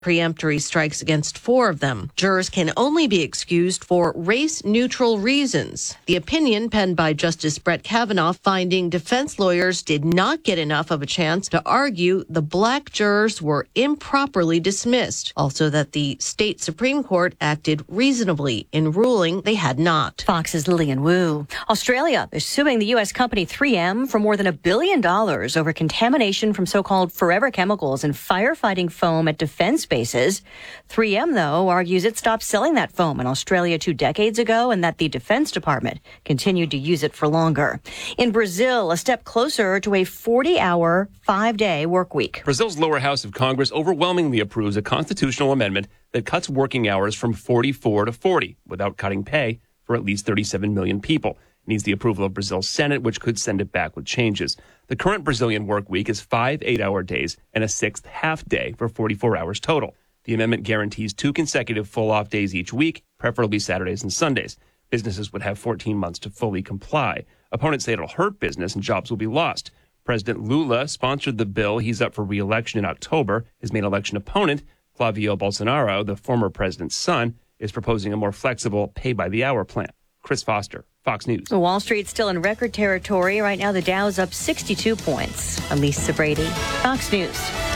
preemptory strikes against 4 of them. Jurors can only be excused for race-neutral reasons. The opinion penned by Justice Brett Kavanaugh finding defense lawyers did not get enough of a chance to argue the black jurors were improperly dismissed. Also that the state Supreme Court acted reasonably in ruling they had not. Fox's Lillian Wu. Australia is suing the U.S. company 3M for more than $1 billion over contamination from so-called forever chemicals and firefighting foam at defense bases. 3M, though, argues it stopped selling that foam in Australia 2 decades ago and that the Defense Department continued to use it for longer. In Brazil, a step closer to a 40-hour, 5-day work week. Brazil's lower house of Congress overwhelmingly approves a constitutional amendment that cuts working hours from 44 to 40 without cutting pay for at least 37 million people. It needs the approval of Brazil's Senate, which could send it back with changes. The current Brazilian work week is 5 8-hour days and a 6th half day for 44 hours total. The amendment guarantees 2 consecutive full-off days each week, preferably Saturdays and Sundays. Businesses would have 14 months to fully comply. Opponents say it'll hurt business and jobs will be lost. President Lula sponsored the bill. He's up for re-election in October. His main election opponent, Flavio Bolsonaro, the former president's son, is proposing a more flexible pay-by-the-hour plan. Chris Foster, Fox News. Wall Street's still in record territory. Right now, the Dow's up 62 points. I'm Lisa Brady, Fox News.